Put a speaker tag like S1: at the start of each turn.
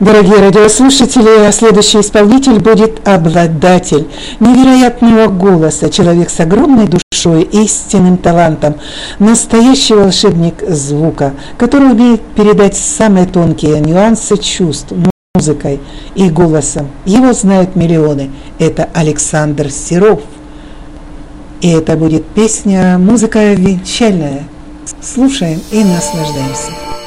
S1: Дорогие радиослушатели, следующий исполнитель будет обладатель невероятного голоса, человек с огромной душой, истинным талантом, настоящий волшебник звука, который умеет передать самые тонкие нюансы чувств музыкой и голосом. Его знают миллионы. Это Александр Серов. И это будет песня «Музыка венчальная». Слушаем и наслаждаемся.